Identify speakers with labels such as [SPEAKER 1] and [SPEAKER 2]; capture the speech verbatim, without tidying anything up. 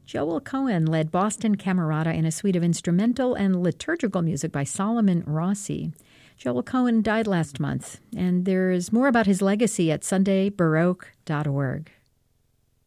[SPEAKER 1] Joel Cohen led Boston Camerata in a suite of instrumental and liturgical music by Solomon Rossi. Joel Cohen died last month, and there is more about his legacy at sunday baroque dot org.